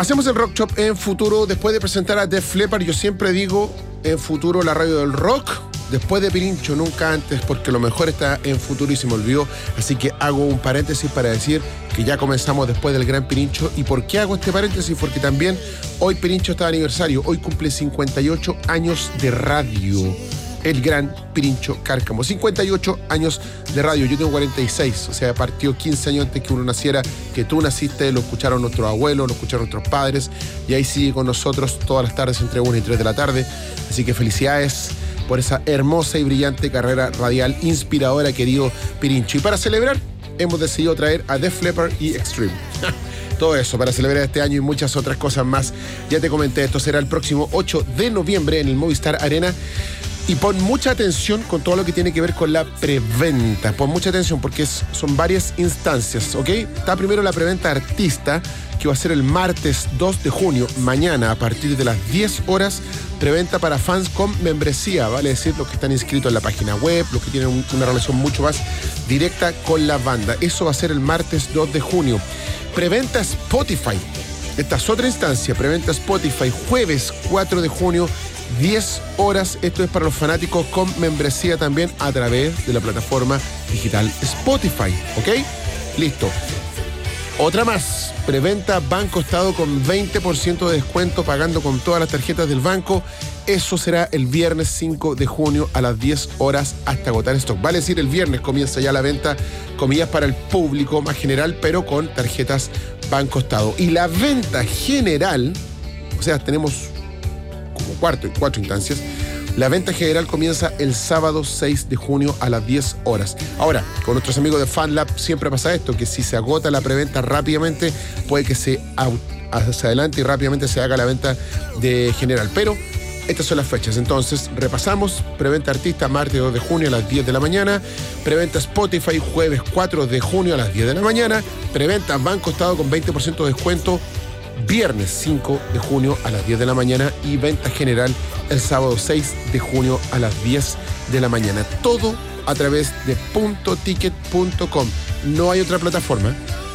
Hacemos el Rock Shop en Futuro. Después de presentar a Def Leppard, yo siempre digo en Futuro la radio del rock. Después de Pirincho, nunca antes, porque lo mejor está en Futuro y se me olvidó. Así que hago un paréntesis para decir que ya comenzamos después del gran Pirincho. ¿Y por qué hago este paréntesis? Porque también hoy Pirincho está de aniversario. Hoy cumple 58 años de radio. El gran Pirincho Cárcamo. 58 años de radio. Yo tengo 46. O sea, partió 15 años antes que uno naciera, que tú naciste, lo escucharon nuestros abuelos, lo escucharon nuestros padres. Y ahí sigue con nosotros todas las tardes entre 1 y 3 de la tarde. Así que felicidades por esa hermosa y brillante carrera radial inspiradora, querido Pirincho. Y para celebrar, hemos decidido traer a Def Leppard y Extreme. Todo eso para celebrar este año y muchas otras cosas más. Ya te comenté, esto será el próximo 8 de noviembre en el Movistar Arena. Y pon mucha atención con todo lo que tiene que ver con la preventa. Pon mucha atención porque son varias instancias, ¿ok? Está primero la preventa artista, que va a ser el martes 2 de junio, mañana, a partir de las 10 horas. Preventa para fans con membresía, vale decir, los que están inscritos en la página web, los que tienen una relación mucho más directa con la banda. Eso va a ser el martes 2 de junio. Preventa Spotify. Esta es otra instancia. Preventa Spotify, jueves 4 de junio, 10 horas. Esto es para los fanáticos con membresía también a través de la plataforma digital Spotify. ¿Ok? Listo. Otra más. Preventa Banco Estado con 20% de descuento pagando con todas las tarjetas del banco. Eso será el viernes 5 de junio a las 10 horas hasta agotar stock. Vale decir, el viernes comienza ya la venta, comillas, para el público más general, pero con tarjetas Banco Estado. Y la venta general, o sea, tenemos como cuatro instancias. La venta general comienza el sábado 6 de junio a las 10 horas. Ahora, con nuestros amigos de FanLab siempre pasa esto, que si se agota la preventa rápidamente, puede que se adelante y rápidamente se haga la venta de general. Pero estas son las fechas. Entonces, repasamos. Preventa artista martes 2 de junio a las 10 de la mañana. Preventa Spotify jueves 4 de junio a las 10 de la mañana. Preventa Banco Estado con 20% de descuento viernes 5 de junio a las 10 de la mañana y venta general el sábado 6 de junio a las 10 de la mañana. Todo a través de .ticket.com. No hay otra plataforma.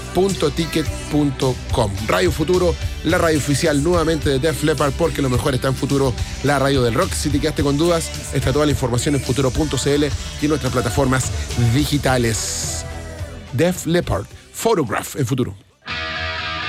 .ticket.com. Radio Futuro, la radio oficial nuevamente de Def Leppard, porque lo mejor está en Futuro, la radio del rock. Si te quedaste con dudas, está toda la información en futuro.cl y en nuestras plataformas digitales. Def Leppard, Photograph en Futuro.